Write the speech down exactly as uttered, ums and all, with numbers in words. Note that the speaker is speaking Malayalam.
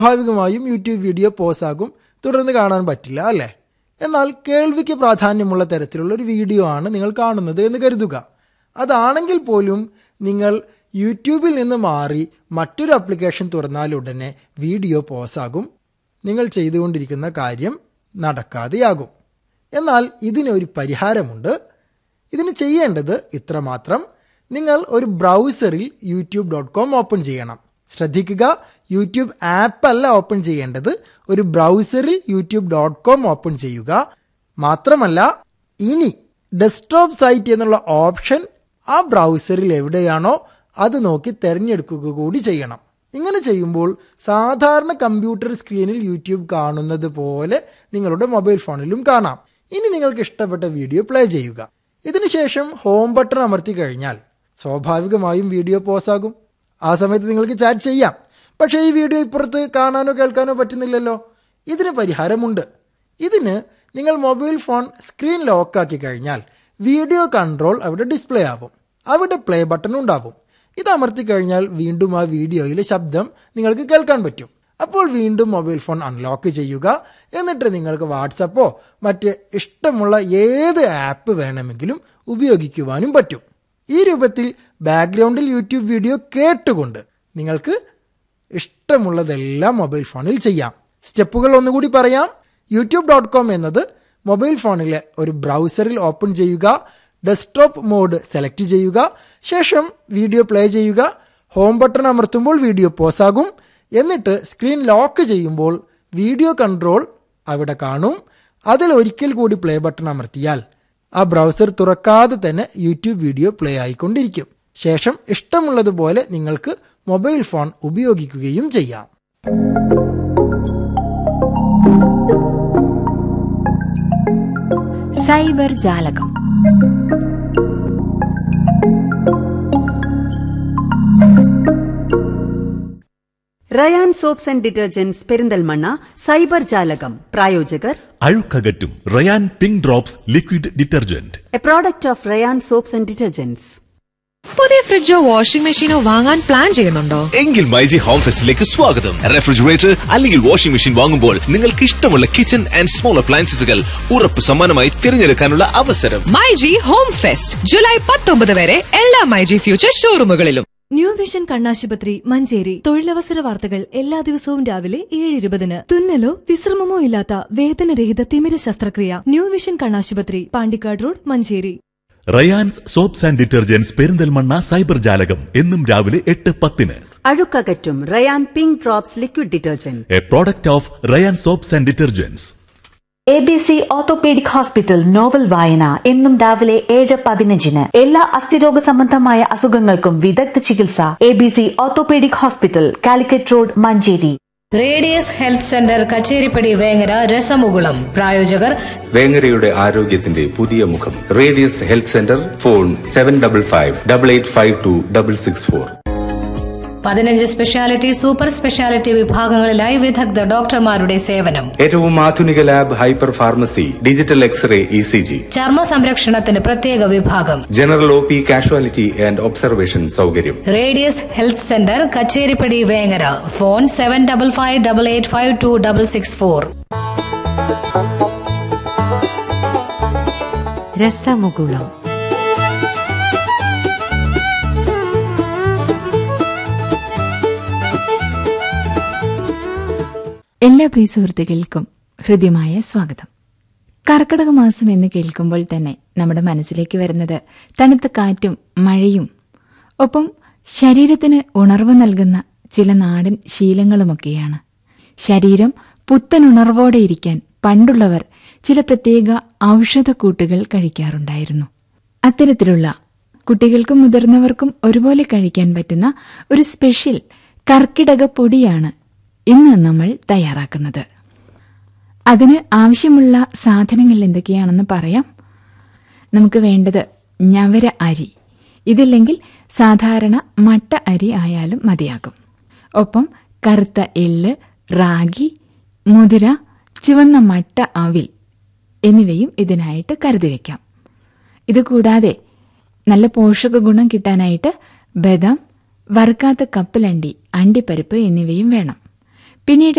സ്വാഭാവികമായും യൂട്യൂബ് വീഡിയോ പോസ് ആകും, തുടർന്ന് കാണാൻ പറ്റില്ല അല്ലേ? എന്നാൽ കേൾവിക്ക് പ്രാധാന്യമുള്ള തരത്തിലുള്ള ഒരു വീഡിയോ ആണ് നിങ്ങൾ കാണുന്നത് എന്ന് കരുതുക. അതാണെങ്കിൽ പോലും നിങ്ങൾ യൂട്യൂബിൽ നിന്ന് മാറി മറ്റൊരു ആപ്ലിക്കേഷൻ തുറന്നാലുടനെ വീഡിയോ പോസാകും, നിങ്ങൾ ചെയ്തുകൊണ്ടിരിക്കുന്ന കാര്യം നടക്കാതെയാകും. എന്നാൽ ഇതിനൊരു പരിഹാരമുണ്ട്. ഇതിന് ചെയ്യേണ്ടത് ഇത്രമാത്രം: നിങ്ങൾ ഒരു ബ്രൗസറിൽ യൂട്യൂബ് ഡോട്ട് കോം ഓപ്പൺ ചെയ്യണം. ശ്രദ്ധിക്കുക, യൂട്യൂബ് ആപ്പ് അല്ല ഓപ്പൺ ചെയ്യേണ്ടത്, ഒരു ബ്രൗസറിൽ യൂട്യൂബ് ഡോട്ട് കോം ഓപ്പൺ ചെയ്യുക. മാത്രമല്ല, ഇനി ഡെസ്ക്ടോപ്പ് സൈറ്റ് എന്നുള്ള ഓപ്ഷൻ ആ ബ്രൗസറിൽ എവിടെയാണോ അത് നോക്കി തിരഞ്ഞെടുക്കുക കൂടി ചെയ്യണം. ഇങ്ങനെ ചെയ്യുമ്പോൾ സാധാരണ കമ്പ്യൂട്ടർ സ്ക്രീനിൽ യൂട്യൂബ് കാണുന്നത് പോലെ നിങ്ങളുടെ മൊബൈൽ ഫോണിലും കാണാം. ഇനി നിങ്ങൾക്ക് ഇഷ്ടപ്പെട്ട വീഡിയോ പ്ലേ ചെയ്യുക. ഇതിനുശേഷം ഹോം ബട്ടൺ അമർത്തി കഴിഞ്ഞാൽ സ്വാഭാവികമായും വീഡിയോ പോസാകും. ആ സമയത്ത് നിങ്ങൾക്ക് ചാറ്റ് ചെയ്യാം. പക്ഷേ ഈ വീഡിയോ ഇപ്പുറത്ത് കാണാനോ കേൾക്കാനോ പറ്റുന്നില്ലല്ലോ. ഇതിന് പരിഹാരമുണ്ട്. ഇതിന് നിങ്ങൾ മൊബൈൽ ഫോൺ സ്ക്രീൻ ലോക്കാക്കി കഴിഞ്ഞാൽ വീഡിയോ കൺട്രോൾ അവിടെ ഡിസ്പ്ലേ ആവും. അവിടെ പ്ലേ ബട്ടൺ ഉണ്ടാവും. ഇത് അമർത്തി കഴിഞ്ഞാൽ വീണ്ടും ആ വീഡിയോയിലെ ശബ്ദം നിങ്ങൾക്ക് കേൾക്കാൻ പറ്റും. അപ്പോൾ വീണ്ടും മൊബൈൽ ഫോൺ അൺലോക്ക് ചെയ്യുക. എന്നിട്ട് നിങ്ങൾക്ക് വാട്സപ്പോ മറ്റ് ഇഷ്ടമുള്ള ഏത് ആപ്പ് വേണമെങ്കിലും ഉപയോഗിക്കുവാനും പറ്റും. ഈ രൂപത്തിൽ ബാക്ക്ഗ്രൗണ്ടിൽ യൂട്യൂബ് വീഡിയോ കേട്ടുകൊണ്ട് നിങ്ങൾക്ക് ഇഷ്ടമുള്ളതെല്ലാം മൊബൈൽ ഫോണിൽ ചെയ്യാം. സ്റ്റെപ്പുകൾ ഒന്നുകൂടി പറയാം. യൂട്യൂബ് ഡോട്ട് കോം എന്നത് മൊബൈൽ ഫോണിലെ ഒരു ബ്രൗസറിൽ ഓപ്പൺ ചെയ്യുക. ഡെസ്ക്ടോപ്പ് മോഡ് സെലക്ട് ചെയ്യുക. ശേഷം വീഡിയോ പ്ലേ ചെയ്യുക. ഹോം ബട്ടൺ അമർത്തുമ്പോൾ വീഡിയോ പോസാകും. എന്നിട്ട് സ്ക്രീൻ ലോക്ക് ചെയ്യുമ്പോൾ വീഡിയോ കൺട്രോൾ അവിടെ കാണും. അതിൽ ഒരിക്കൽ കൂടി പ്ലേ ബട്ടൺ അമർത്തിയാൽ ആ ബ്രൗസർ തുറക്കാതെ തന്നെ യൂട്യൂബ് വീഡിയോ പ്ലേ ആയിക്കൊണ്ടിരിക്കും. ശേഷം ഇഷ്ടമുള്ളതുപോലെ നിങ്ങൾക്ക് മൊബൈൽ ഫോൺ ഉപയോഗിക്കുകയും ചെയ്യാം. സൈബർ ജാലകം. Ryan soaps and detergents Perinthalmanna cyber ജാലകം. പ്രായോജകർ അഴുക്കകറ്റും Ryan pink drops liquid detergent, A product of Ryan soaps and detergents. പുതിയ ഫ്രിഡ്ജോ വാഷിംഗ് മെഷീനോ വാങ്ങാൻ പ്ലാൻ ചെയ്യുന്നുണ്ടോ? എങ്കിൽ മൈജി ഹോം ഫെസ്റ്റിലേക്ക് സ്വാഗതം. റെഫ്രിജറേറ്റർ അല്ലെങ്കിൽ വാഷിംഗ് മെഷീൻ വാങ്ങുമ്പോൾ നിങ്ങൾക്ക് ഇഷ്ടമുള്ള കിച്ചൺ ആൻഡ് സ്മോൾ അപ്ലയൻസസുകൾ ഉറപ്പ് സമ്മാനമായി തിരഞ്ഞെടുക്കാനുള്ള അവസരം. മൈജി ഹോം ഫെസ്റ്റ് ജൂലൈ പത്തൊമ്പത് വരെ എല്ലാ മൈജി ഫ്യൂച്ചർ ഷോറൂമുകളിലും. ന്യൂ വിഷൻ കണ്ണാശുപത്രി മഞ്ചേരി. തൊഴിലവസര വാർത്തകൾ എല്ലാ ദിവസവും രാവിലെ ഏഴ് ഇരുപതിന്. തുന്നലോ വിശ്രമമോ ഇല്ലാത്ത വേദനരഹിത തിമിര ശസ്ത്രക്രിയ. ന്യൂ വിഷൻ കണ്ണാശുപത്രി, Pandikkad road, Manjeri. Rayan's soaps and detergents Perinthalmanna cyber ജാലകം എന്നും രാവിലെ എട്ട് പത്തിന്. അഴുക്കകറ്റും Ryan pink drops liquid detergent, A product of Ryan soaps and detergents. A B C orthopaedic hospital novel വായന എന്നും രാവിലെ ഏഴ് പതിനഞ്ചിന്. എല്ലാ അസ്ഥിരോഗ സംബന്ധമായ അസുഖങ്ങൾക്കും വിദഗ്ധ ചികിത്സ. A B C orthopaedic hospital, Calicut road, Manjeri. Radius health centre Kacheripadi Vengara രസമുകുളം. പ്രായോജകർ വേങ്ങരയുടെ ആരോഗ്യത്തിന്റെ പുതിയ മുഖം radius health centre. Phone seven double five double eight five to double six four. പതിനഞ്ച് സ്പെഷ്യാലിറ്റി, സൂപ്പർ സ്പെഷ്യാലിറ്റി വിഭാഗങ്ങളിലായി വിദഗ്ധ ഡോക്ടർമാരുടെ സേവനം. ഏറ്റവും ആധുനിക lab, hyper pharmacy, digital x-ray, E C G. ചർമ്മ സംരക്ഷണത്തിന് പ്രത്യേക വിഭാഗം. General O P, casualty and observation സൗകര്യം. Radius health centre Kacheripadi Vengara. Phone seven double five double eight five to double six four. രസമുകുളം. എല്ലാ പ്രിയ സുഹൃത്തുക്കൾക്കും ഹൃദ്യമായ സ്വാഗതം. കർക്കിടക മാസം എന്ന് കേൾക്കുമ്പോൾ തന്നെ നമ്മുടെ മനസ്സിലേക്ക് വരുന്നത് തണുത്ത കാറ്റും മഴയും ഒപ്പം ശരീരത്തിന് ഉണർവ് നൽകുന്ന ചില നാടൻ ശീലങ്ങളുമൊക്കെയാണ്. ശരീരം പുത്തനുണർവോടെ ഇരിക്കാൻ പണ്ടുള്ളവർ ചില പ്രത്യേക ഔഷധക്കൂട്ടുകൾ കഴിക്കാറുണ്ടായിരുന്നു. അത്തരത്തിലുള്ള കുട്ടികൾക്കും മുതിർന്നവർക്കും ഒരുപോലെ കഴിക്കാൻ പറ്റുന്ന ഒരു സ്പെഷ്യൽ കർക്കിടക പൊടിയാണ് ഇന്ന് നമ്മൾ തയ്യാറാക്കുന്നത്. അതിന് ആവശ്യമുള്ള സാധനങ്ങൾ എന്തൊക്കെയാണെന്ന് പറയാം. നമുക്ക് വേണ്ടത് ഞവര അരി. ഇതില്ലെങ്കിൽ സാധാരണ മട്ട അരി ആയാലും മതിയാകും. ഒപ്പം കറുത്ത എള്ള്, റാഗി, മുതിര, ചുവന്ന മട്ട അവിൽ എന്നിവയും ഇതിനായിട്ട് കരുതി വയ്ക്കാം. ഇതുകൂടാതെ നല്ല പോഷക ഗുണം കിട്ടാനായിട്ട് ബദാം, വറുക്കാത്ത കപ്പലണ്ടി, അണ്ടിപ്പരിപ്പ് എന്നിവയും വേണം. പിന്നീട്